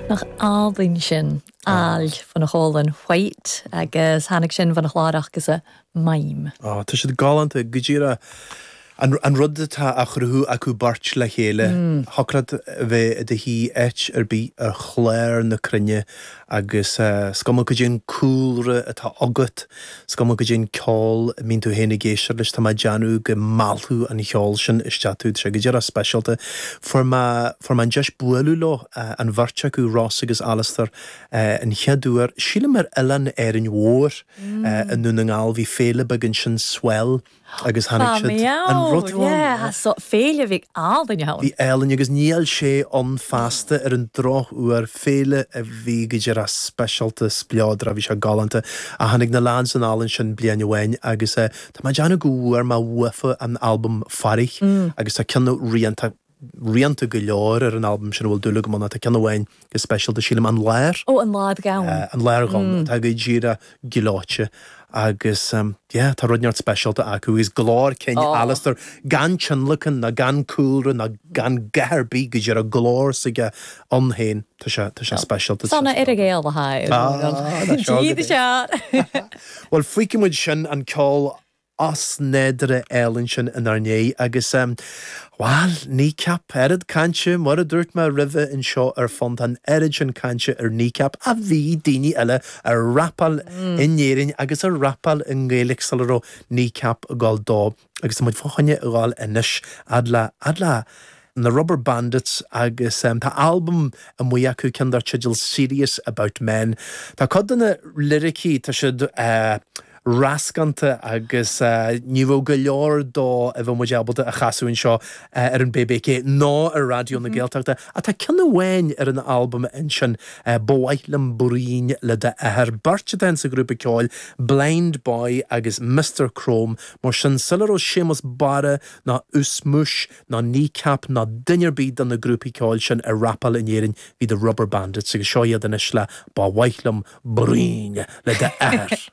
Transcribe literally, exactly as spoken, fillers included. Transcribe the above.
Nach Albain sin all fan a hólan white agus hannig sin fan a chláireach gus a maim. Ah, tá siad galanta gudíra an an rudde tá a chruthú acu bart le chéile. Hocrad bheith de hí et ar bí ar chléir na crunne agus uh, scama go djin cúlre atá agat, scama go djin ceol mín tú héna géisiir leis tá ma deanú go malthú an cheol sin isteatú tre go dtíar a specialte for ma for man just bualú lo uh, an bharrte acu Ross agus Alistair uh, an cheadúar síle mar elan ar an mhór uh, an nún an gáil bhí féle begin sin swell agus hannig siad an rud yeah, so féile bhíh Albain jaun. Bhí elan agus níl sé an fásta ar an droch uair féle a bhí go dtíar a specialte spliádra bhí se galanta a hannig na lán san allan sin blian bhain agus uh, tá ma deanna go uair má uafa an album Farich mm. agus tá ceanú rianta rianta go leor ar an album sin bhfuil dúla go mana tá ceanna bhain go specialte sílim an léir. Ó an lád gawn. Uh, an léir gawn, tá go ddíra giláte agus, um, yeah, tá rudneart specialte acu is glár cenne oh. Alistair gan chinlachan na gan cúlra na gan gaharbí go dtíar a glár sige anhéin tá sé tá sé specialte. Sanna ar a géal a haid. Ah, Díad se. Well, fuici sin an ceol as nedre Ellen sin in arné agus um, well, kneecap erid cantse mar a dúirt me rive in seo ar fond an erid sin cantse ar kneecap a bhí daoine eile ar rappal mm. in néirin agus ar rappal in Gaelic salró kneecap a gáil dó agus muid fáinne a gáil inis adla adla na Rubber Bandits agus um, tá album a mu acu cindar chidil Serious About Men tá codanna lyricí tá siad uh, rascanta agus uh, níomh go leor dó a bheith muid albalta a chasúin seo uh, ar an B B K ná ar radio na Gaeltachta a tá cinna bhain ar an album in sin uh, Bóhaithlam Borín le de ahar barte den sa grúpa ceáil Blind Boy agus Mister Chrome mar sin silar ó sémas bara na úsmuis na kneecap na dinnearbíd an na grúpa ceáil sin ar rappal in éirin hí de Rubber Bandits agus seo iad in is le Bóhaithlam Borín le de ahar.